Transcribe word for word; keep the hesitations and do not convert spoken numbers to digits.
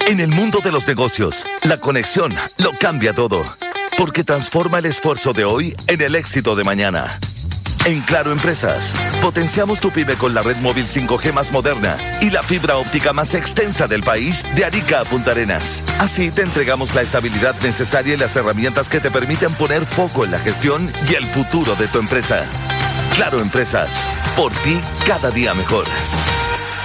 En el mundo de los negocios, la conexión lo cambia todo, porque transforma el esfuerzo de hoy en el éxito de mañana. En Claro Empresas, potenciamos tu pyme con la red móvil cinco G más moderna y la fibra óptica más extensa del país de Arica a Punta Arenas. Así te entregamos la estabilidad necesaria y las herramientas que te permiten poner foco en la gestión y el futuro de tu empresa. Claro Empresas, por ti cada día mejor.